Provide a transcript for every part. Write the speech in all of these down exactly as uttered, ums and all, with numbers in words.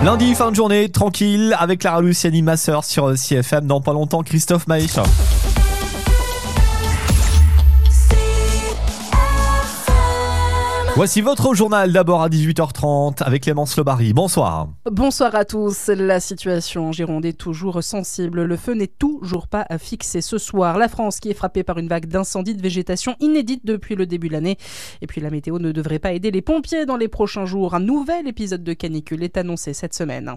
Lundi, fin de journée, tranquille, avec Clara Luciani, ma sœur, sur C F M. Dans pas longtemps, Christophe Maïch. Voici votre journal, d'abord à dix-huit heures trente avec Clémence Lebary. Bonsoir. Bonsoir à tous. La situation en Gironde est toujours sensible. Le feu n'est toujours pas fixé ce soir. La France qui est frappée par une vague d'incendies de végétation inédite depuis le début de l'année. Et puis la météo ne devrait pas aider les pompiers dans les prochains jours. Un nouvel épisode de canicule est annoncé cette semaine.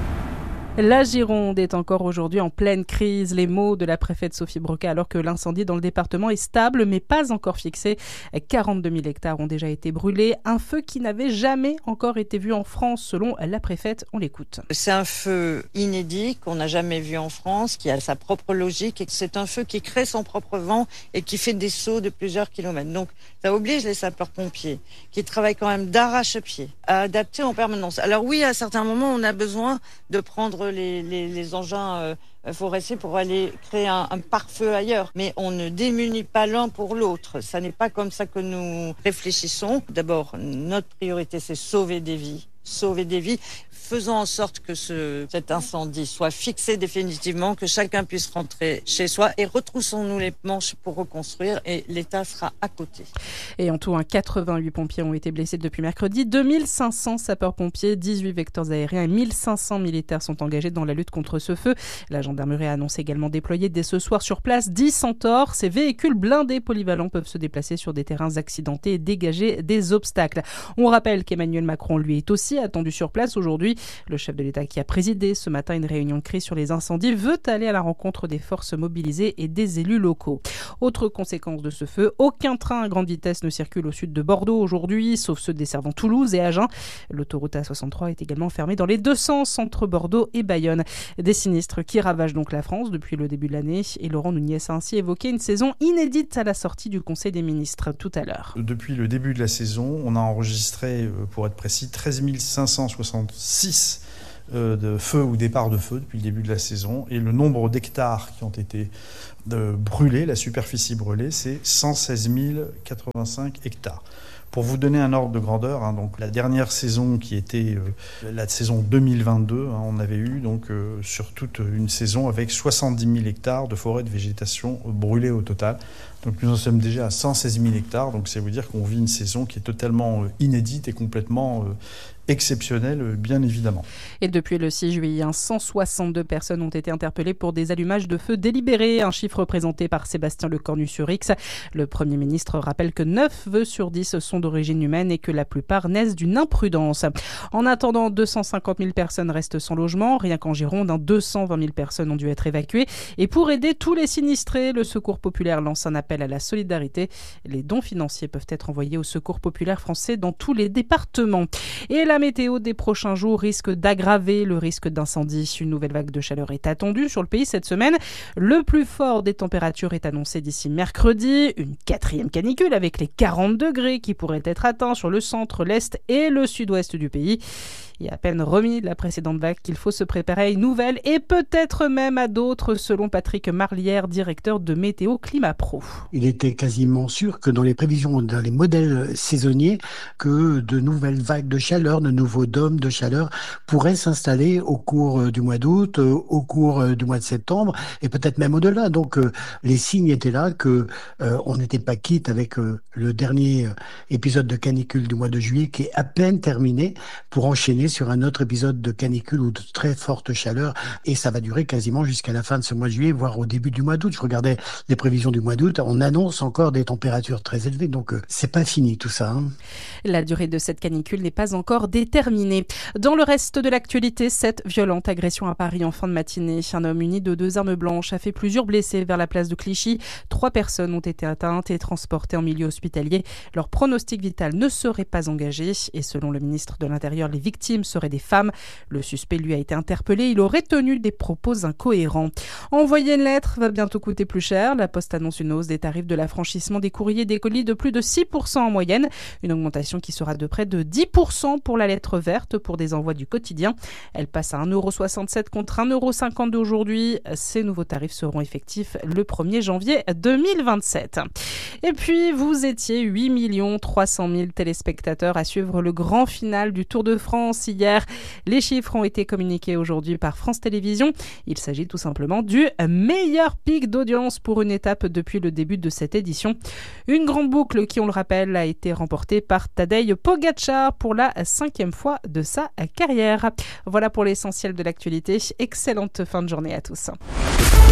La Gironde est encore aujourd'hui en pleine crise. Les mots de la préfète Sophie Broca alors que l'incendie dans le département est stable mais pas encore fixé. quarante-deux mille hectares ont déjà été brûlés. Un feu qui n'avait jamais encore été vu en France selon la préfète. On l'écoute. C'est un feu inédit qu'on n'a jamais vu en France, qui a sa propre logique et c'est un feu qui crée son propre vent et qui fait des sauts de plusieurs kilomètres. Donc ça oblige les sapeurs-pompiers qui travaillent quand même d'arrache-pied à adapter en permanence. Alors oui, à certains moments, on a besoin de prendre Les, les, les engins euh, forestiers pour aller créer un, un pare-feu ailleurs. Mais on ne démunit pas l'un pour l'autre. Ça n'est pas comme ça que nous réfléchissons. D'abord, notre priorité, c'est sauver des vies. Sauver des vies. Faisons en sorte que ce, cet incendie soit fixé définitivement, que chacun puisse rentrer chez soi et retroussons-nous les manches pour reconstruire et l'État sera à côté. Et en tout, hein, quatre-vingt-huit pompiers ont été blessés depuis mercredi, deux mille cinq cents sapeurs-pompiers, dix-huit vecteurs aériens et mille cinq cents militaires sont engagés dans la lutte contre ce feu. La gendarmerie a annoncé également déployer dès ce soir sur place dix centaures. Ces véhicules blindés polyvalents peuvent se déplacer sur des terrains accidentés et dégager des obstacles. On rappelle qu'Emmanuel Macron, lui, est aussi attendu sur place aujourd'hui. Le chef de l'État qui a présidé ce matin une réunion de crise sur les incendies veut aller à la rencontre des forces mobilisées et des élus locaux. Autre conséquence de ce feu, aucun train à grande vitesse ne circule au sud de Bordeaux aujourd'hui, sauf ceux desservant Toulouse et Agen. L'autoroute A soixante-trois est également fermée dans les deux sens entre Bordeaux et Bayonne. Des sinistres qui ravagent donc la France depuis le début de l'année et Laurent Nunez a ainsi évoqué une saison inédite à la sortie du Conseil des ministres tout à l'heure. Depuis le début de la saison, on a enregistré, pour être précis, treize mille cinq cent soixante-six de feux ou départs de feu depuis le début de la saison. Et le nombre d'hectares qui ont été de brûlés, la superficie brûlée, c'est cent seize mille quatre-vingt-cinq hectares. Pour vous donner un ordre de grandeur, hein, donc la dernière saison qui était euh, la saison deux mille vingt-deux, hein, on avait eu donc euh, sur toute une saison avec soixante-dix mille hectares de forêt de végétation brûlée au total. Donc nous en sommes déjà à cent seize mille hectares, donc c'est vous dire qu'on vit une saison qui est totalement euh, inédite et complètement euh, exceptionnelle, bien évidemment. Et depuis le six juillet, cent soixante-deux personnes ont été interpellées pour des allumages de feu délibérés, un chiffre présenté par Sébastien Lecornu-sur-X. Le Premier ministre rappelle que neuf feux sur dix sont d'origine humaine et que la plupart naissent d'une imprudence. En attendant, deux cent cinquante mille personnes restent sans logement. Rien qu'en Gironde, deux cent vingt mille personnes ont dû être évacuées. Et pour aider tous les sinistrés, le Secours populaire lance un appel à la solidarité. Les dons financiers peuvent être envoyés au Secours populaire français dans tous les départements. Et la météo des prochains jours risque d'aggraver le risque d'incendie. Une nouvelle vague de chaleur est attendue sur le pays cette semaine. Le plus fort des températures est annoncé d'ici mercredi. Une quatrième canicule avec les quarante degrés qui pourraient être atteints sur le centre, l'est et le sud-ouest du pays. Il y a à peine remis de la précédente vague qu'il faut se préparer à une nouvelle et peut-être même à d'autres, selon Patrick Marlière, directeur de Météo Climat Pro. Il était quasiment sûr que dans les prévisions, dans les modèles saisonniers, que de nouvelles vagues de chaleur, de nouveaux dômes de chaleur pourraient s'installer au cours du mois d'août, au cours du mois de septembre et peut-être même au-delà. Donc les signes étaient là que euh, on n'était pas quitte avec euh, le dernier épisode de canicule du mois de juillet qui est à peine terminé pour enchaîner sur un autre épisode de canicule ou de très forte chaleur et ça va durer quasiment jusqu'à la fin de ce mois de juillet, voire au début du mois d'août. Je regardais les prévisions du mois d'août, on annonce encore des températures très élevées, donc euh, c'est pas fini tout ça. Hein. La durée de cette canicule n'est pas encore déterminée. Dans le reste de l'actualité, cette violente agression à Paris en fin de matinée. Un homme muni de deux armes blanches a fait plusieurs blessés vers la place de Clichy. Trois personnes ont été atteintes et transportées en milieu hospitalier. Leur pronostic vital ne serait pas engagé et selon le ministre de l'Intérieur, les victimes seraient des femmes. Le suspect lui a été interpellé. Il aurait tenu des propos incohérents. Envoyer une lettre va bientôt coûter plus cher. La Poste annonce une hausse des tarifs de l'affranchissement des courriers et des colis de plus de six pour cent en moyenne. Une augmentation qui sera de près de dix pour cent pour la lettre verte pour des envois du quotidien. Elle passe à un euro soixante-sept contre un euro cinquante-deux aujourd'hui. Ces nouveaux tarifs seront effectifs le premier janvier deux mille vingt-sept. Et puis, vous étiez huit millions trois cent mille téléspectateurs à suivre le grand final du Tour de France France hier. Les chiffres ont été communiqués aujourd'hui par France Télévisions. Il s'agit tout simplement du meilleur pic d'audience pour une étape depuis le début de cette édition. Une grande boucle qui, on le rappelle, a été remportée par Tadej Pogačar pour la cinquième fois de sa carrière. Voilà pour l'essentiel de l'actualité. Excellente fin de journée à tous.